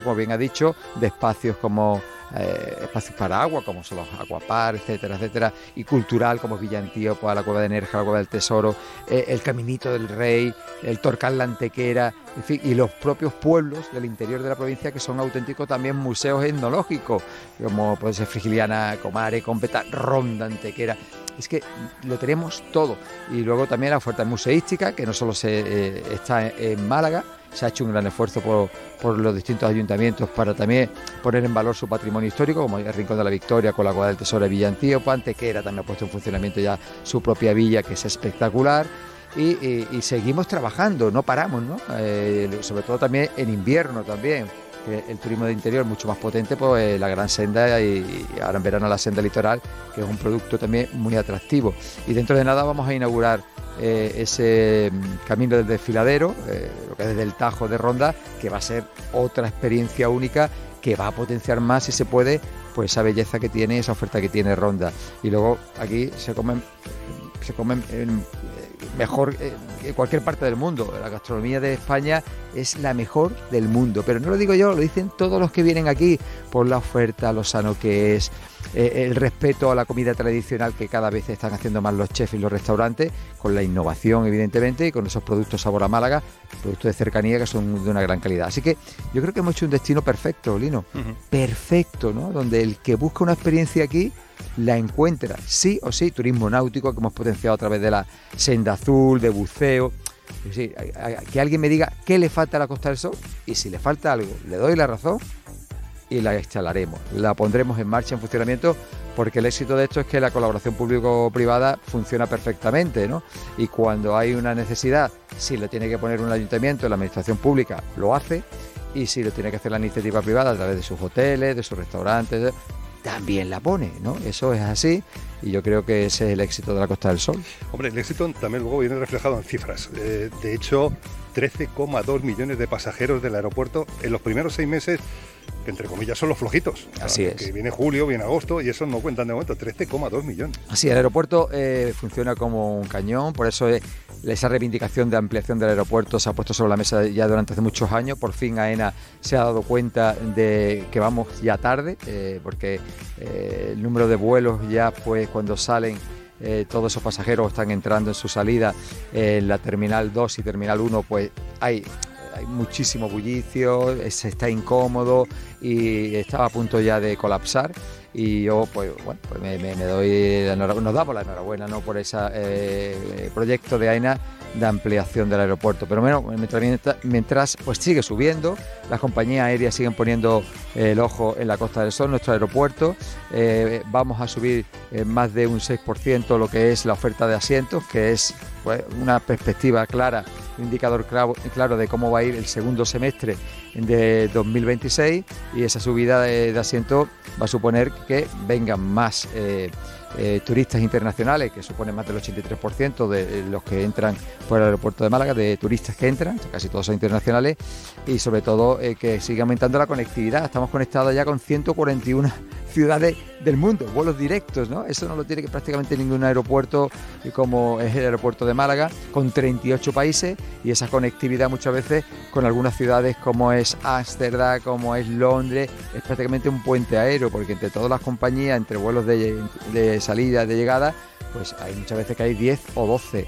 como bien ha dicho, de espacios como espacios para agua, como son los acuapar, etcétera, etcétera, y cultural, como Villa Antíopa, la Cueva de Nerja, la Cueva del Tesoro, el Caminito del Rey, el Torcal la Antequera, en fin, y los propios pueblos del interior de la provincia, que son auténticos también museos etnológicos, como puede ser Frigiliana, Comare, Cómpeta, Ronda, Antequera. Es que lo tenemos todo. Y luego también la oferta museística, que no solo está en Málaga, se ha hecho un gran esfuerzo por los distintos ayuntamientos para también poner en valor su patrimonio histórico, como el Rincón de la Victoria con la Cueva del Tesoro de Villa Antíopa, Antequera también ha puesto en funcionamiento ya su propia villa, que es espectacular. Y seguimos trabajando, no paramos, ¿no? Sobre todo también en invierno también, que el turismo de interior es mucho más potente, pues la Gran Senda y ahora en verano la Senda Litoral, que es un producto también muy atractivo. Y dentro de nada vamos a inaugurar ese camino del desfiladero, lo que es desde el Tajo de Ronda, que va a ser otra experiencia única que va a potenciar más, si se puede, pues esa belleza que tiene, esa oferta que tiene Ronda. Y luego aquí se comen mejor que cualquier parte del mundo. La gastronomía de España es la mejor del mundo, pero no lo digo yo, lo dicen todos los que vienen aquí, por la oferta, lo sano que es, el respeto a la comida tradicional que cada vez están haciendo más los chefs y los restaurantes, con la innovación evidentemente y con esos productos sabor a Málaga, productos de cercanía que son de una gran calidad. Así que yo creo que hemos hecho un destino perfecto, Lino, perfecto, ¿no? Donde el que busca una experiencia aquí la encuentra, sí o sí. Turismo náutico que hemos potenciado a través de la Senda Azul, de buceo. Es decir, que alguien me diga qué le falta a la Costa del Sol, y si le falta algo, le doy la razón y la instalaremos, la pondremos en marcha, en funcionamiento, porque el éxito de esto es que la colaboración público-privada funciona perfectamente, ¿no? Y cuando hay una necesidad, si lo tiene que poner un ayuntamiento, la administración pública lo hace, y si lo tiene que hacer la iniciativa privada a través de sus hoteles, de sus restaurantes, también la pone, ¿no? Eso es así, y yo creo que ese es el éxito de la Costa del Sol. Hombre, el éxito también luego viene reflejado en cifras. De hecho, 13,2 millones de pasajeros del aeropuerto en los primeros 6 meses, que entre comillas son los flojitos. Así es. Que viene julio, viene agosto, y esos no cuentan de momento, 13,2 millones. Así, el aeropuerto funciona como un cañón, por eso esa reivindicación de ampliación del aeropuerto se ha puesto sobre la mesa ya durante hace muchos años. Por fin AENA se ha dado cuenta de que vamos ya tarde, porque el número de vuelos ya, pues cuando salen, todos esos pasajeros están entrando en su salida en la Terminal 2 y Terminal 1, pues hay muchísimo bullicio, se está incómodo y está a punto ya de colapsar. Y yo, pues bueno, pues me doy nos damos la enhorabuena, ¿no?, por ese proyecto de AENA de ampliación del aeropuerto. Pero bueno, mientras pues sigue subiendo, las compañías aéreas siguen poniendo el ojo en la Costa del Sol, nuestro aeropuerto. Vamos a subir más de un 6% lo que es la oferta de asientos, que es pues una perspectiva clara, un indicador claro de cómo va a ir el segundo semestre de 2026, y esa subida de asientos va a suponer que vengan más turistas internacionales, que supone más del 83% de los que entran por el aeropuerto de Málaga, de turistas que entran, casi todos son internacionales, y sobre todo que sigue aumentando la conectividad. Estamos conectados ya con 141 ciudades del mundo, vuelos directos, ¿no? Eso no lo tiene prácticamente ningún aeropuerto como es el aeropuerto de Málaga, con 38 países, y esa conectividad muchas veces con algunas ciudades como es Ámsterdam, como es Londres, es prácticamente un puente aéreo, porque entre todas las compañías, entre vuelos de salida, de llegada, pues hay muchas veces que hay 10 o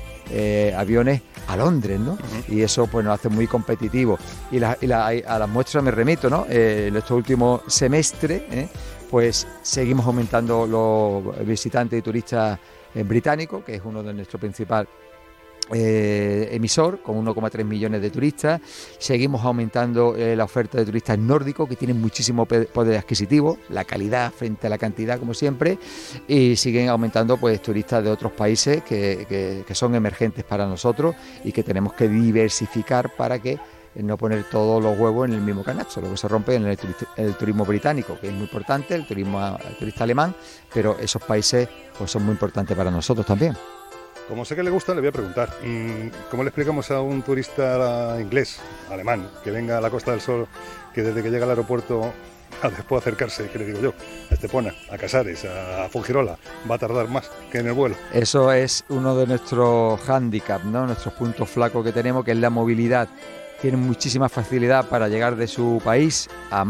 12 aviones a Londres, ¿no? Y eso pues nos hace muy competitivos. Y a las muestras me remito, ¿no? En estos últimos semestres, pues seguimos aumentando los visitantes y turistas británicos, que es uno de nuestros principales emisor, con 1,3 millones de turistas. Seguimos aumentando la oferta de turistas nórdicos, que tienen muchísimo poder adquisitivo, la calidad frente a la cantidad, como siempre, y siguen aumentando pues turistas de otros países que son emergentes para nosotros y que tenemos que diversificar para que no poner todos los huevos en el mismo canasto. Luego se rompe en el turismo británico, que es muy importante, el turista alemán, pero esos países pues son muy importantes para nosotros también. Como sé que le gusta, le voy a preguntar, ¿cómo le explicamos a un turista inglés, alemán, que venga a la Costa del Sol, que desde que llega al aeropuerto después de acercarse, que le digo yo, a Estepona, a Casares, a Fuengirola, va a tardar más que en el vuelo? Eso es uno de nuestros hándicaps, ¿no?, nuestros puntos flacos que tenemos, que es la movilidad. Tienen muchísima facilidad para llegar de su país a